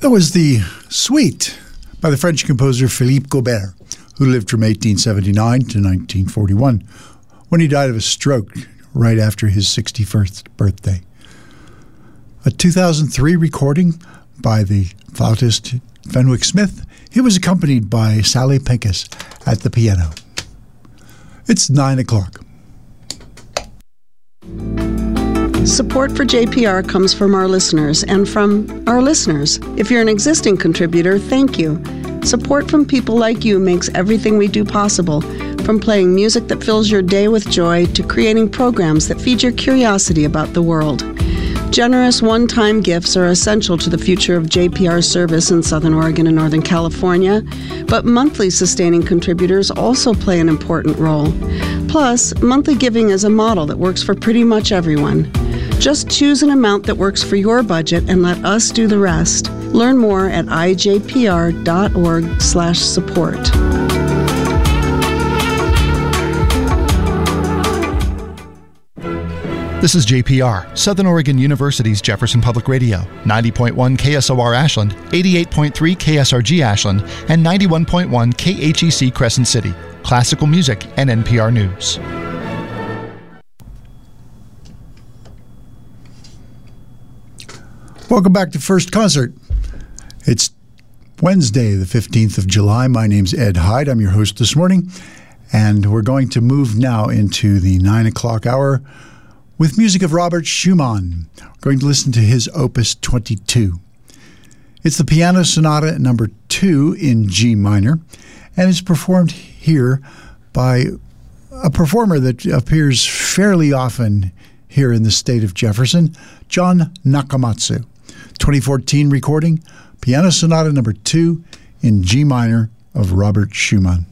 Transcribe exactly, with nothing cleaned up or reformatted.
That was the Suite by the French composer Philippe Gaubert, who lived from eighteen seventy-nine to nineteen forty-one, when he died of a stroke right after his sixty-first birthday. A two thousand three recording by the flautist Fenwick Smith. He was accompanied by Sally Pincus at the piano. It's nine o'clock. Support for J P R comes from our listeners and from our listeners. If you're an existing contributor, thank you. Support from people like you makes everything we do possible, from playing music that fills your day with joy to creating programs that feed your curiosity about the world. Generous one-time gifts are essential to the future of J P R service in Southern Oregon and Northern California, but monthly sustaining contributors also play an important role. Plus, monthly giving is a model that works for pretty much everyone. Just choose an amount that works for your budget and let us do the rest. Learn more at i j p r dot org slash support. This is J P R, Southern Oregon University's Jefferson Public Radio, ninety point one K S O R Ashland, eighty-eight point three K S R G Ashland, and ninety-one point one K H E C Crescent City, classical music and N P R News. Welcome back to First Concert. It's Wednesday, the fifteenth of July. My name's Ed Hyde. I'm your host this morning, and we're going to move now into the nine o'clock hour with music of Robert Schumann. We're going to listen to his Opus twenty-two. It's the Piano Sonata number two in G minor, and it's performed here by a performer that appears fairly often here in the state of Jefferson, John Nakamatsu. twenty fourteen recording, Piano Sonata number two in G minor of Robert Schumann.